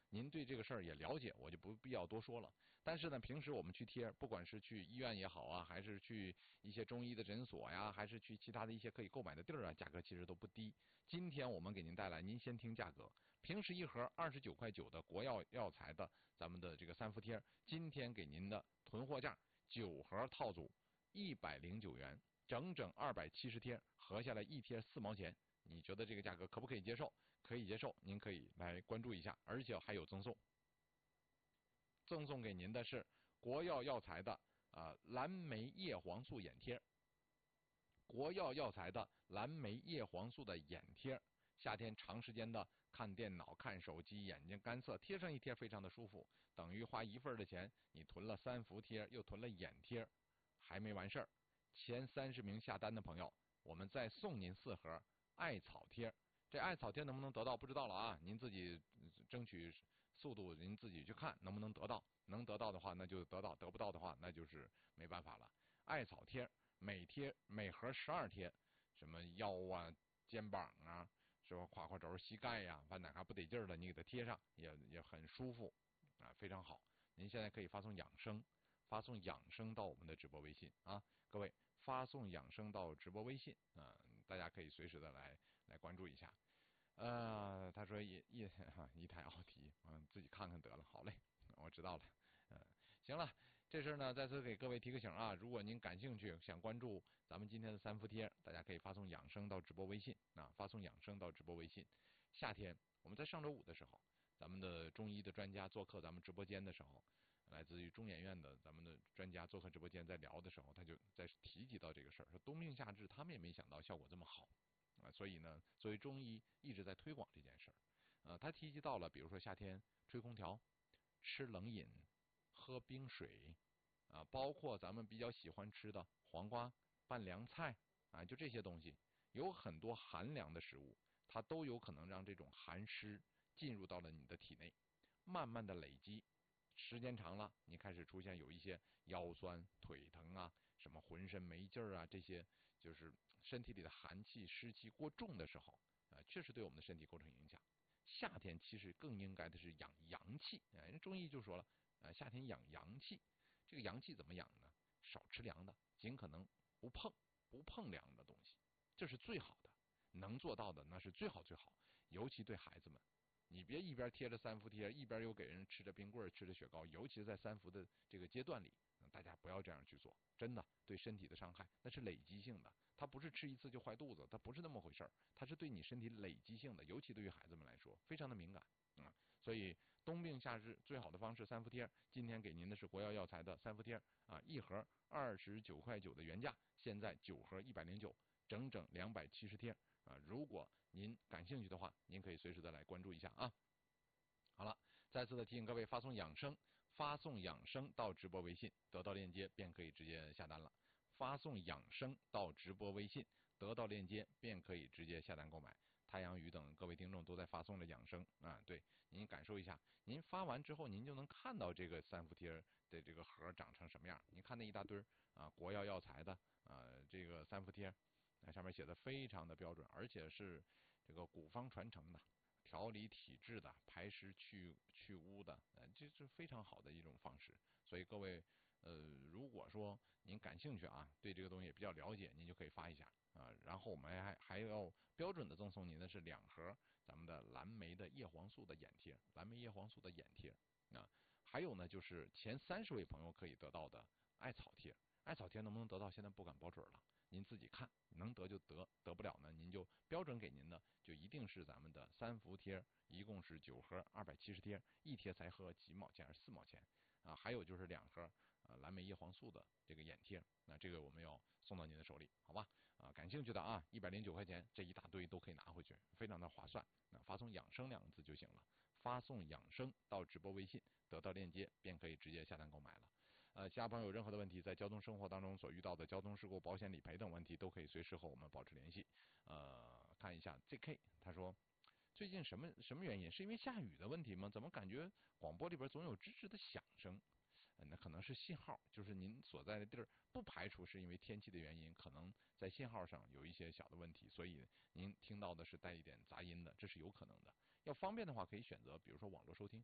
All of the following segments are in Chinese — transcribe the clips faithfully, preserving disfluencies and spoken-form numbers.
您对这个事儿也了解，我就不必要多说了。但是呢，平时我们去贴，不管是去医院也好啊，还是去一些中医的诊所呀，还是去其他的一些可以购买的地儿啊，价格其实都不低。今天我们给您带来，您先听价格，平时一盒二十九块九的国药药材的咱们的这个三伏贴，今天给您的囤货价九盒套组一百零九元，整整二百七十贴，合下来一贴四毛钱。你觉得这个价格可不可以接受？可以接受，您可以来关注一下，而且还有赠送。赠送给您的是国药药材的啊、呃、蓝莓叶黄素眼贴，国药药材的蓝莓叶黄素的眼贴。夏天长时间的看电脑、看手机，眼睛干涩，贴上一贴非常的舒服，等于花一份的钱，你囤了三伏贴，又囤了眼贴，还没完事儿。前三十名下单的朋友，我们再送您四盒艾草贴。这艾草贴能不能得到不知道了啊，您自己争取速度，您自己去看能不能得到。能得到的话那就得到，得不到的话那就是没办法了。艾草贴每贴每盒十二贴，什么腰啊、肩膀啊，是吧？胯胯轴、膝盖呀、啊，反正哪不得劲儿的，你给它贴上也也很舒服啊，非常好。您现在可以发送养生，发送养生到我们的直播微信啊，各位发送养生到直播微信啊，大家可以随时的来来关注一下。呃，他说一一哈一台奥迪，嗯，自己看看得了。好嘞，我知道了。嗯，行了，这事呢再次给各位提个醒啊，如果您感兴趣想关注咱们今天的三伏贴，大家可以发送养生到直播微信啊，发送养生到直播微信。夏天我们在上周五的时候，咱们的中医的专家做客咱们直播间的时候，来自于中研院的咱们的专家做客直播间，在聊的时候，他就在提及到这个事儿，说冬病夏治，他们也没想到效果这么好。啊，所以呢，作为中医一直在推广这件事儿。呃，他提及到了，比如说夏天吹空调、吃冷饮、喝冰水，啊，包括咱们比较喜欢吃的黄瓜拌凉菜啊，就这些东西，有很多寒凉的食物，它都有可能让这种寒湿进入到了你的体内，慢慢的累积。时间长了，你开始出现有一些腰酸、腿疼啊，什么浑身没劲儿啊，这些就是身体里的寒气、湿气过重的时候，啊，确实对我们的身体构成影响。夏天其实更应该的是养阳气，啊，人中医就说了，啊，夏天养阳气，这个阳气怎么养呢？少吃凉的，尽可能不碰不碰凉的东西，这是最好的，能做到的那是最好最好，尤其对孩子们。你别一边贴着三伏贴，一边又给人吃着冰棍、吃着雪糕，尤其是在三伏的这个阶段里，大家不要这样去做，真的对身体的伤害那是累积性的，它不是吃一次就坏肚子，它不是那么回事儿，它是对你身体累积性的，尤其对于孩子们来说非常的敏感啊、嗯。所以冬病夏治最好的方式三伏贴，今天给您的是国药药材的三伏贴啊，一盒二十九块九的原价，现在九盒一百零九，整整两百七十贴。啊，如果您感兴趣的话，您可以随时的来关注一下啊。好了，再次的提醒各位，发送养生，发送养生到直播微信，得到链接便可以直接下单了。发送养生到直播微信，得到链接便可以直接下单购买。太阳雨等各位听众都在发送着养生啊，对，您感受一下，您发完之后，您就能看到这个三伏贴的这个盒长成什么样。您看那一大堆啊，国药药材的啊，这个三伏贴。那上面写的非常的标准，而且是这个古方传承的、调理体质的、排湿去去污的，呃，这是非常好的一种方式。所以各位，呃，如果说您感兴趣啊，对这个东西也比较了解，您就可以发一下啊。然后我们还还要标准的赠送您的是两盒咱们的蓝莓的叶黄素的眼贴，蓝莓叶黄素的眼贴啊。还有呢，就是前三十位朋友可以得到的艾草贴，艾草贴能不能得到，现在不敢保准了。您自己看，能得就得，得不了呢，您就标准给您的就一定是咱们的三伏贴，一共是九盒二百七十贴，一贴才合几毛钱还是四毛钱啊？还有就是两盒呃蓝莓叶黄素的这个眼贴，那这个我们要送到您的手里，好吧？啊，感兴趣的啊，一百零九块钱这一大堆都可以拿回去，非常的划算。那发送养生两个字就行了，发送养生到直播微信，得到链接便可以直接下单购买了。呃，其他朋友有任何的问题，在交通生活当中所遇到的交通事故、保险理赔等问题，都可以随时和我们保持联系。呃，看一下 J K， 他说最近什么什么原因？是因为下雨的问题吗？怎么感觉广播里边总有吱吱的响声？呃，那可能是信号，就是您所在的地儿，不排除是因为天气的原因，可能在信号上有一些小的问题，所以您听到的是带一点杂音的，这是有可能的。要方便的话，可以选择比如说网络收听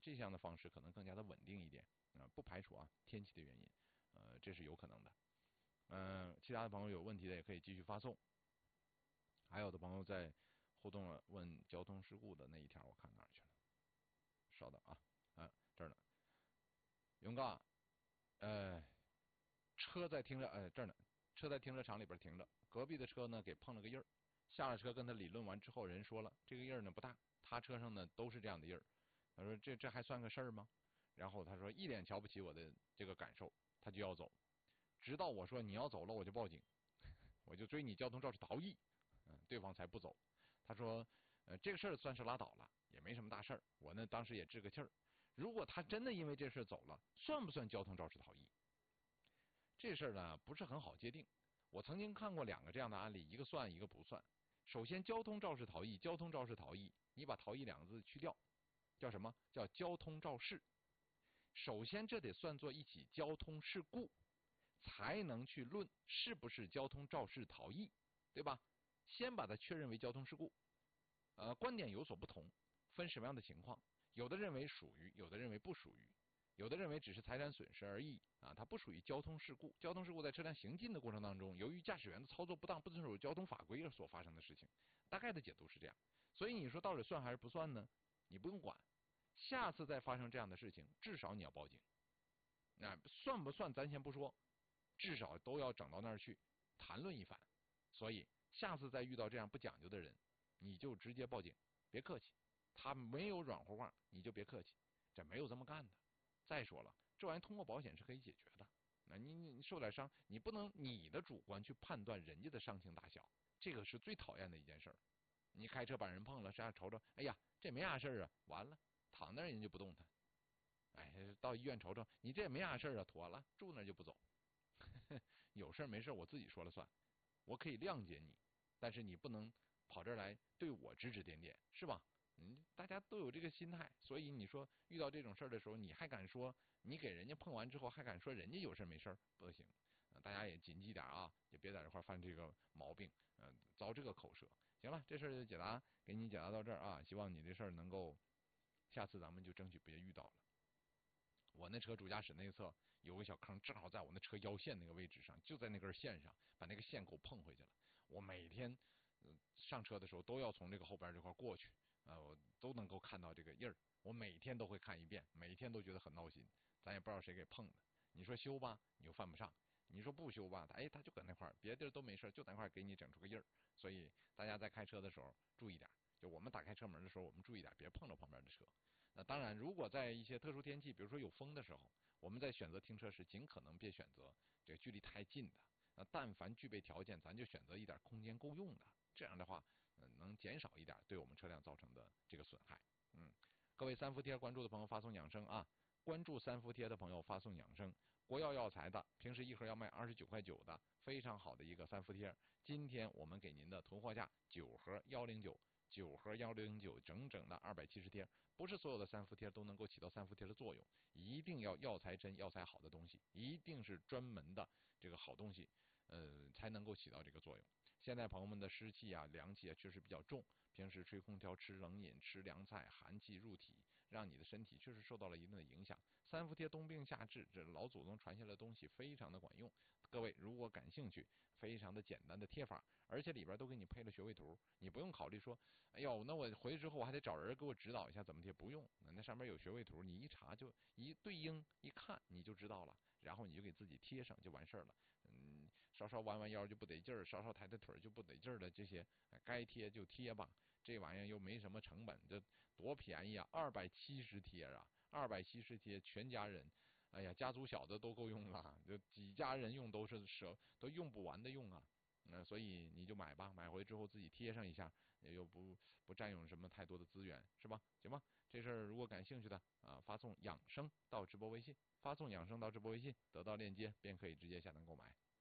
这样的方式可能更加的稳定一点啊、呃，不排除啊天气的原因，呃，这是有可能的。嗯、呃，其他的朋友有问题的也可以继续发送。还有的朋友在互动了，问交通事故的那一条，我看哪儿去了？稍等啊，啊这儿呢。勇哥，呃，车在停车，呃这儿呢，车在停车场里边停着，隔壁的车呢给碰了个印儿，下了车跟他理论完之后，人说了这个印儿呢不大，他车上呢都是这样的印儿。他说这这还算个事儿吗？然后他说一脸瞧不起我的这个感受，他就要走，直到我说你要走了我就报警，我就追你交通肇事逃逸，嗯，对方才不走。他说，呃，这个事儿算是拉倒了，也没什么大事儿。我呢当时也置个气儿，如果他真的因为这事走了，算不算交通肇事逃逸？这事儿呢不是很好界定。我曾经看过两个这样的案例，一个算一个不算。首先，交通肇事逃逸，交通肇事逃逸，你把逃逸两个字去掉，叫什么？叫交通肇事。首先，这得算作一起交通事故，才能去论是不是交通肇事逃逸，对吧？先把它确认为交通事故。呃，观点有所不同，分什么样的情况？有的认为属于，有的认为不属于，有的认为只是财产损失而已啊，它不属于交通事故。交通事故在车辆行进的过程当中，由于驾驶员的操作不当、不遵守交通法规而所发生的事情。大概的解读是这样。所以你说到底算还是不算呢？你不用管，下次再发生这样的事情，至少你要报警。那、啊、算不算咱先不说，至少都要整到那儿去谈论一番。所以下次再遇到这样不讲究的人，你就直接报警，别客气。他没有软乎话，你就别客气，这没有这么干的。再说了，这玩意通过保险是可以解决的。那你你你受点伤，你不能你的主观去判断人家的伤情大小，这个是最讨厌的一件事儿。你开车把人碰了，这样瞅瞅，哎呀，这没啥事儿啊，完了，躺那儿人就不动弹。哎，到医院瞅瞅，你这也没啥事儿啊，妥了，住那就不走。有事没事我自己说了算，我可以谅解你，但是你不能跑这儿来对我指指点点，是吧？嗯，大家都有这个心态，所以你说遇到这种事儿的时候，你还敢说你给人家碰完之后还敢说人家有事没事不行、呃，大家也谨记点啊，也别在这块犯这个毛病，嗯、呃，遭这个口舌。行了，这事儿就解答给你解答到这儿啊，希望你这事儿能够下次咱们就争取别遇到了。我那车主驾驶内侧有个小坑，正好在我那车腰线那个位置上，就在那根线上，把那个线给我碰回去了。我每天、呃、上车的时候都要从这个后边这块过去，呃，我都能够看到这个印儿。我每天都会看一遍，每天都觉得很闹心。咱也不知道谁给碰的。你说修吧，你又犯不上；你说不修吧，他哎他就搁那块儿，别的地儿都没事，就在那块儿给你整出个印儿。所以大家在开车的时候注意点，就我们打开车门的时候，我们注意点，别碰着旁边的车。那当然，如果在一些特殊天气，比如说有风的时候，我们在选择停车时，尽可能别选择这个距离太近的。那但凡具备条件，咱就选择一点空间够用的。这样的话，嗯、呃，能减少一点对我们车辆造成的这个损害。嗯，各位三伏贴关注的朋友发送养生啊，关注三伏贴的朋友发送养生。国药药材的，平时一盒要卖二十九块九的，非常好的一个三伏贴。今天我们给您的囤货价九盒幺零九。九盒幺零九，整整的二百七十贴，不是所有的三伏贴都能够起到三伏贴的作用，一定要药材真、药材好的东西，一定是专门的这个好东西，呃，才能够起到这个作用。现在朋友们的湿气啊、凉气啊确实比较重，平时吹空调、吃冷饮、吃凉菜，寒气入体，让你的身体确实受到了一定的影响。三伏贴冬病夏治，这老祖宗传下来的东西非常的管用。各位如果感兴趣，非常的简单的贴法，而且里边都给你配了穴位图，你不用考虑说，哎呦，那我回去之后我还得找人给我指导一下怎么贴，不用，那上面有穴位图，你一查就一对应一看你就知道了，然后你就给自己贴上就完事儿了。嗯，稍稍弯弯腰就不得劲儿，稍稍抬抬腿就不得劲儿的这些，该贴就贴吧。这玩意儿又没什么成本，这多便宜啊！二百七十贴啊，二百七十贴，全家人，哎呀，家族小的都够用了，就几家人用都是舍都用不完的用啊。那、呃、所以你就买吧，买回之后自己贴上一下，也又不不占用什么太多的资源，是吧？行吧，这事儿如果感兴趣的啊，发送养生到直播微信，发送养生到直播微信，得到链接便可以直接下单购买。